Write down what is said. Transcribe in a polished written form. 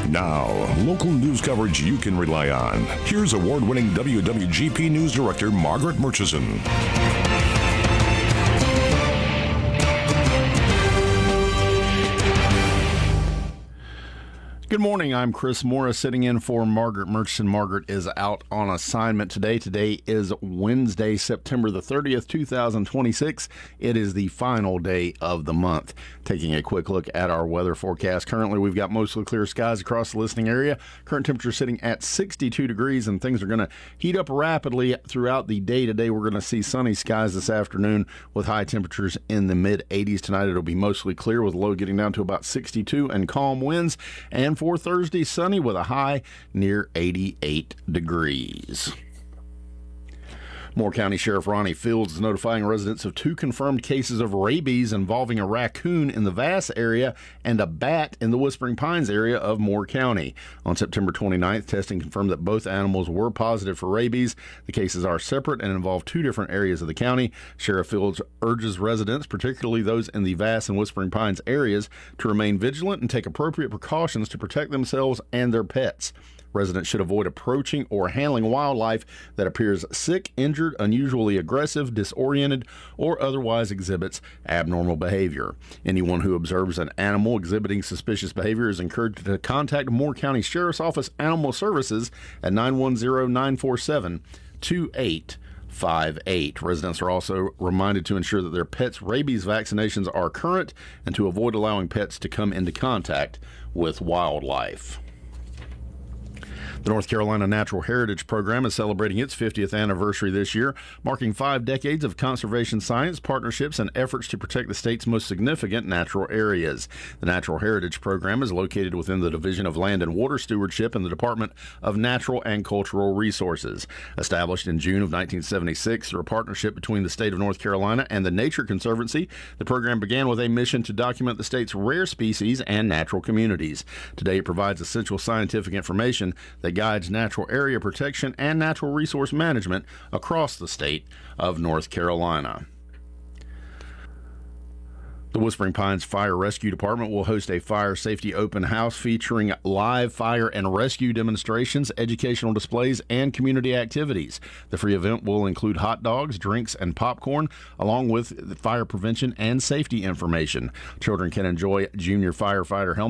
Now, local news coverage you can rely on. Here's award-winning WWGP News Director Margaret Murchison. Good morning. I'm Chris Morris sitting in for Margaret Murchison. Margaret is out on assignment today. Today is Wednesday, September the 30th, 2026. It is the final day of the month. Taking a quick look at our weather forecast. Currently, we've got mostly clear skies across the listening area. Current temperature sitting at 62 degrees, and things are going to heat up rapidly throughout the day. Today, we're going to see sunny skies this afternoon with high temperatures in the mid-80s. Tonight, it'll be mostly clear with low getting down to about 62 and calm winds. And for Thursday, sunny with a high near 88 degrees. Moore County Sheriff Ronnie Fields is notifying residents of 2 confirmed cases of rabies involving a raccoon in the Vass area and a bat in the Whispering Pines area of Moore County. On September 29th, testing confirmed that both animals were positive for rabies. The cases are separate and involve 2 different areas of the county. Sheriff Fields urges residents, particularly those in the Vass and Whispering Pines areas, to remain vigilant and take appropriate precautions to protect themselves and their pets. Residents should avoid approaching or handling wildlife that appears sick, injured, unusually aggressive, disoriented, or otherwise exhibits abnormal behavior. Anyone who observes an animal exhibiting suspicious behavior is encouraged to contact Moore County Sheriff's Office Animal Services at 910-947-2858. Residents are also reminded to ensure that their pets' rabies vaccinations are current and to avoid allowing pets to come into contact with wildlife. The North Carolina Natural Heritage Program is celebrating its 50th anniversary this year, marking 5 decades of conservation science, partnerships, and efforts to protect the state's most significant natural areas. The Natural Heritage Program is located within the Division of Land and Water Stewardship in the Department of Natural and Cultural Resources. Established in June of 1976 through a partnership between the state of North Carolina and the Nature Conservancy, the program began with a mission to document the state's rare species and natural communities. Today, it provides essential scientific information that guides natural area protection and natural resource management across the state of North Carolina. The Whispering Pines Fire Rescue Department will host a fire safety open house featuring live fire and rescue demonstrations, educational displays, and community activities. The free event will include hot dogs, drinks, and popcorn, along with fire prevention and safety information. Children can enjoy junior firefighter helmets